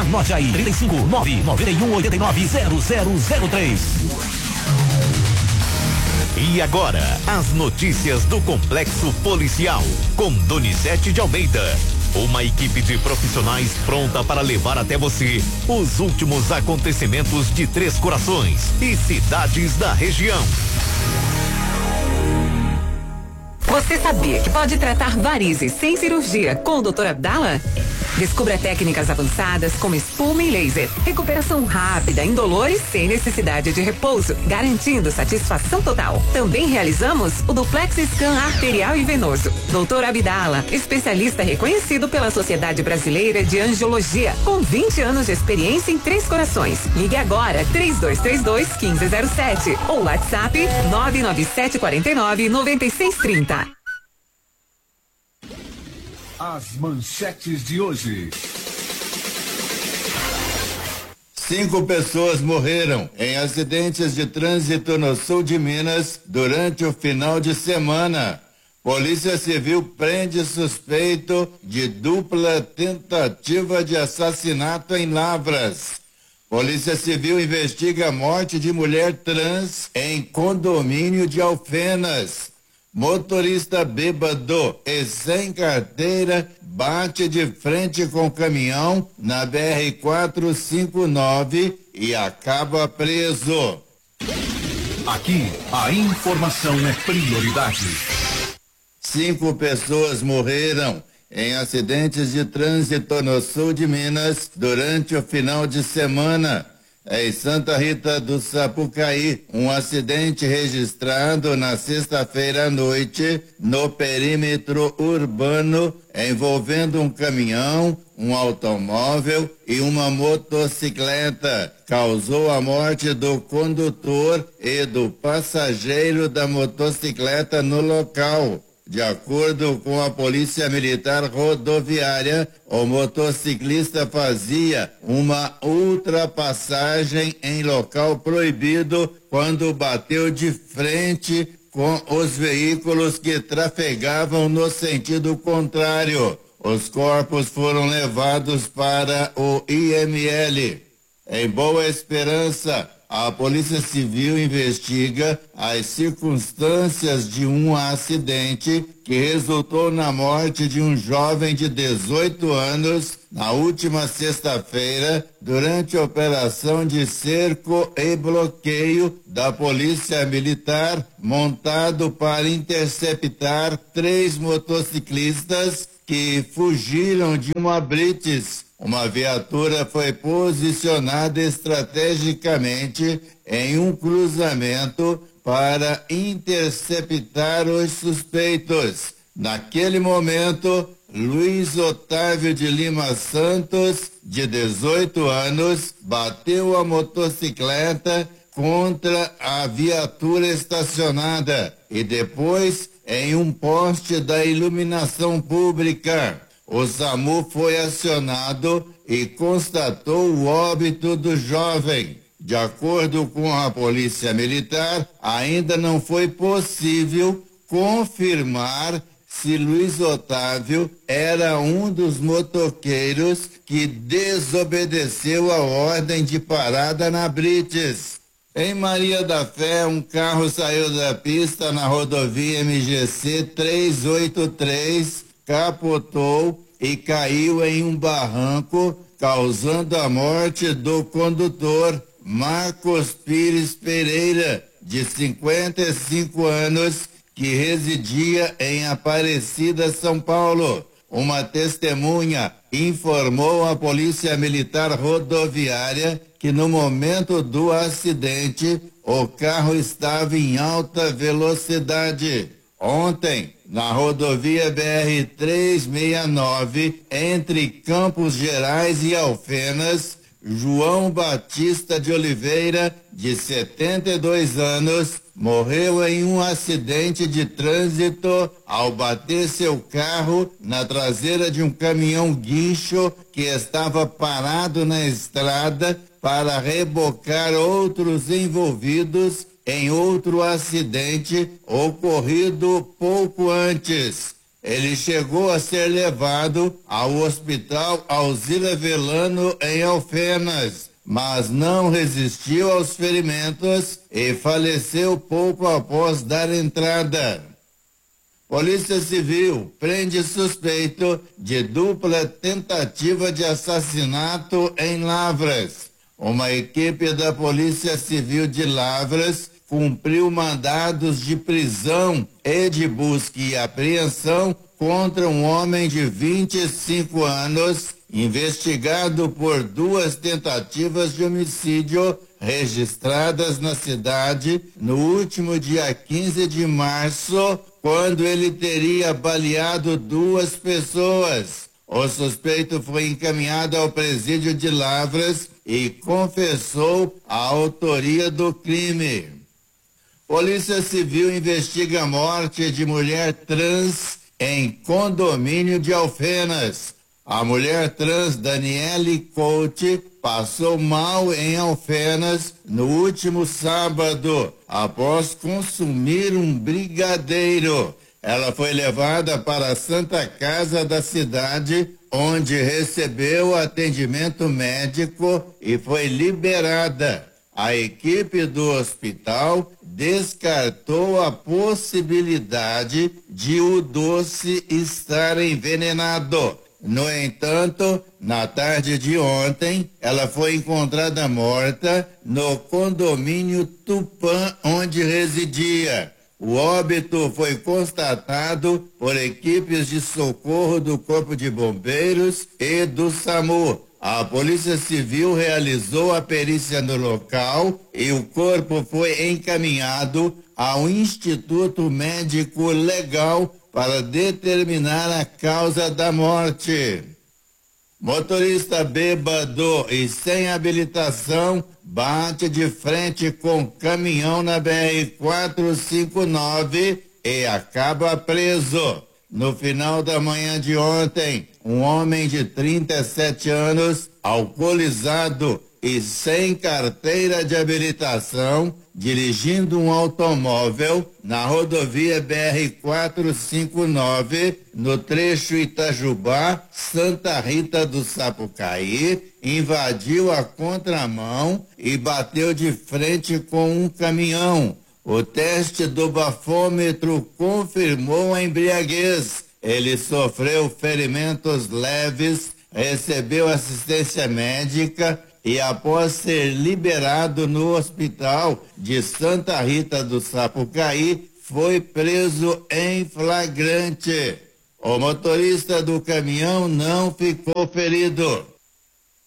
Anote aí, 35991890003. E agora, as notícias do Complexo Policial, com Donizete de Almeida. Uma equipe de profissionais pronta para levar até você os últimos acontecimentos de Três Corações e cidades da região. Você sabia que pode tratar varizes sem cirurgia com o Dr. Abdala? Descubra técnicas avançadas como espuma e laser. Recuperação rápida, indolor e sem necessidade de repouso, garantindo satisfação total. Também realizamos o duplex scan arterial e venoso. Dr. Abdala, especialista reconhecido pela Sociedade Brasileira de Angiologia, com 20 anos de experiência em Três Corações. Ligue agora 3232-1507 ou WhatsApp 99749-9630. As manchetes de hoje. 5 pessoas morreram em acidentes de trânsito no sul de Minas durante o final de semana. Polícia Civil prende suspeito de dupla tentativa de assassinato em Lavras. Polícia Civil investiga a morte de mulher trans em condomínio de Alfenas. Motorista bêbado e sem carteira bate de frente com caminhão na BR-459 e acaba preso. Aqui, a informação é prioridade. 5 pessoas morreram em acidentes de trânsito no sul de Minas durante o final de semana. Em Santa Rita do Sapucaí, um acidente registrado na sexta-feira à noite no perímetro urbano envolvendo um caminhão, um automóvel e uma motocicleta. Causou a morte do condutor e do passageiro da motocicleta no local. De acordo com a Polícia Militar Rodoviária, o motociclista fazia uma ultrapassagem em local proibido quando bateu de frente com os veículos que trafegavam no sentido contrário. Os corpos foram levados para o IML. Em Boa Esperança, a Polícia Civil investiga as circunstâncias de um acidente que resultou na morte de um jovem de 18 anos na última sexta-feira durante a operação de cerco e bloqueio da Polícia Militar montado para interceptar 3 motociclistas que fugiram de uma blitz. Uma viatura foi posicionada estrategicamente em um cruzamento para interceptar os suspeitos. Naquele momento, Luiz Otávio de Lima Santos, de 18 anos, bateu a motocicleta contra a viatura estacionada e depois em um poste da iluminação pública. O SAMU foi acionado e constatou o óbito do jovem. De acordo com a Polícia Militar, ainda não foi possível confirmar se Luiz Otávio era um dos motoqueiros que desobedeceu a ordem de parada na blitz. Em Maria da Fé, um carro saiu da pista na rodovia MGC 383, capotou e caiu em um barranco, causando a morte do condutor Marcos Pires Pereira, de 55 anos, que residia em Aparecida, São Paulo. Uma testemunha informou à Polícia Militar Rodoviária que no momento do acidente o carro estava em alta velocidade. Ontem, na rodovia BR-369, entre Campos Gerais e Alfenas, João Batista de Oliveira, de 72 anos, morreu em um acidente de trânsito ao bater seu carro na traseira de um caminhão guincho que estava parado na estrada para rebocar outros envolvidos em outro acidente ocorrido pouco antes. ele chegou a ser levado ao Hospital Alzira Velano em Alfenas, mas não resistiu aos ferimentos e faleceu pouco após dar entrada. Polícia Civil prende suspeito de dupla tentativa de assassinato em Lavras. Uma equipe da Polícia Civil de Lavras cumpriu mandados de prisão e de busca e apreensão contra um homem de 25 anos, investigado por 2 tentativas de homicídio registradas na cidade no último dia 15 de março, quando ele teria baleado 2 pessoas. O suspeito foi encaminhado ao presídio de Lavras e confessou a autoria do crime. Polícia Civil investiga a morte de mulher trans em condomínio de Alfenas. A mulher trans Daniele Couto passou mal em Alfenas no último sábado, após consumir um brigadeiro. Ela foi levada para a Santa Casa da cidade, onde recebeu atendimento médico e foi liberada. A equipe do hospital descartou a possibilidade de o doce estar envenenado. No entanto, na tarde de ontem, ela foi encontrada morta no condomínio Tupã, onde residia. O óbito foi constatado por equipes de socorro do Corpo de Bombeiros e do SAMU. A Polícia Civil realizou a perícia no local e o corpo foi encaminhado ao Instituto Médico Legal para determinar a causa da morte. Motorista bêbado e sem habilitação bate de frente com caminhão na BR-459 e acaba preso. No final da manhã de ontem, um homem de 37 anos, alcoolizado e sem carteira de habilitação, dirigindo um automóvel na rodovia BR-459, no trecho Itajubá, Santa Rita do Sapucaí, invadiu a contramão e bateu de frente com um caminhão. O teste do bafômetro confirmou a embriaguez. Ele sofreu ferimentos leves, recebeu assistência médica e, após ser liberado no hospital de Santa Rita do Sapucaí, foi preso em flagrante. O motorista do caminhão não ficou ferido.